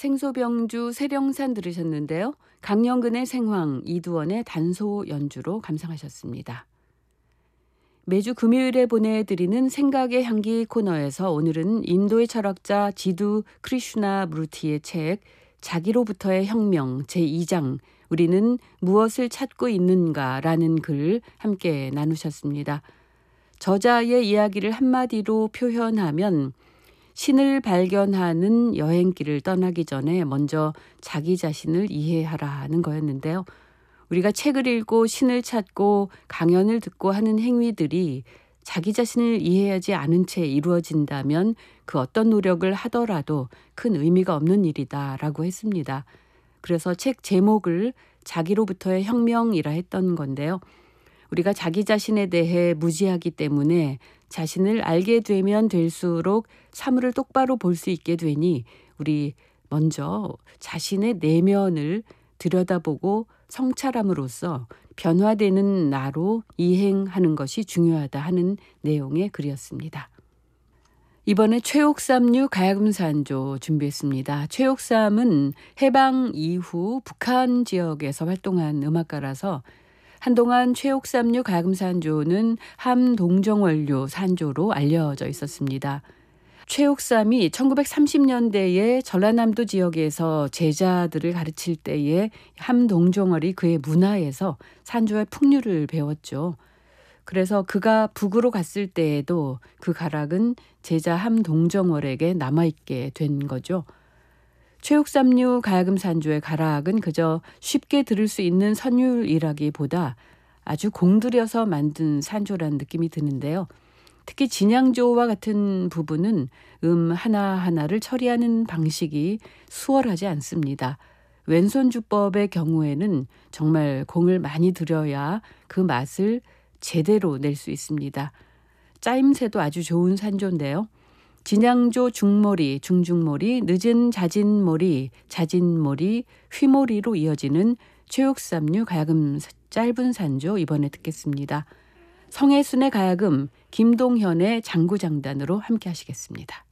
생소병주 세령산 들으셨는데요. 강영근의 생황, 이두원의 단소 연주로 감상하셨습니다. 매주 금요일에 보내드리는 생각의 향기 코너에서 오늘은 인도의 철학자 지두 크리슈나 무르티의 책 자기로부터의 혁명 제2장 우리는 무엇을 찾고 있는가라는 글 함께 나누셨습니다. 저자의 이야기를 한마디로 표현하면 신을 발견하는 여행길을 떠나기 전에 먼저 자기 자신을 이해하라는 거였는데요. 우리가 책을 읽고 신을 찾고 강연을 듣고 하는 행위들이 자기 자신을 이해하지 않은 채 이루어진다면 그 어떤 노력을 하더라도 큰 의미가 없는 일이다라고 했습니다. 그래서 책 제목을 자기로부터의 혁명이라 했던 건데요. 우리가 자기 자신에 대해 무지하기 때문에 자신을 알게 되면 될수록 사물을 똑바로 볼 수 있게 되니 우리 먼저 자신의 내면을 들여다보고 성찰함으로써 변화되는 나로 이행하는 것이 중요하다 하는 내용의 글이었습니다. 이번에 최옥삼류 가야금산조 준비했습니다. 최옥삼은 해방 이후 북한 지역에서 활동한 음악가라서 한동안 최옥삼류 가야금산조는 함동정원류 산조로 알려져 있었습니다. 최옥삼이 1930년대에 전라남도 지역에서 제자들을 가르칠 때에 함동정월이 그의 문화에서 산조의 풍류를 배웠죠. 그래서 그가 북으로 갔을 때에도 그 가락은 제자 함동정월에게 남아있게 된 거죠. 최옥삼류 가야금산조의 가락은 그저 쉽게 들을 수 있는 선율이라기보다 아주 공들여서 만든 산조라는 느낌이 드는데요. 특히 진양조와 같은 부분은 하나하나를 처리하는 방식이 수월하지 않습니다. 왼손주법의 경우에는 정말 공을 많이 들여야 그 맛을 제대로 낼 수 있습니다. 짜임새도 아주 좋은 산조인데요. 진양조 중모리, 중중모리, 늦은 자진모리, 자진모리, 휘모리로 이어지는 최옥삼류 가야금 짧은 산조 이번에 듣겠습니다. 성혜순의 가야금, 김동현의 장구장단으로 함께 하시겠습니다.